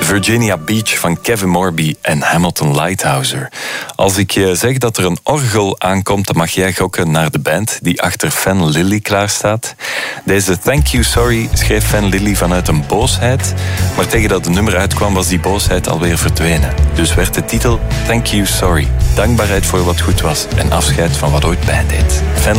Virginia Beach van Kevin Morby en Hamilton Lighthouser. Als ik je zeg dat er een orgel aankomt, dan mag jij gokken naar de band die achter Fan Lily klaarstaat. Deze Thank You Sorry schreef Fan Lily vanuit een boosheid, maar tegen dat het nummer uitkwam was die boosheid alweer verdwenen. Dus werd de titel Thank You Sorry. Dankbaarheid voor wat goed was en afscheid van wat ooit pijn deed. Fan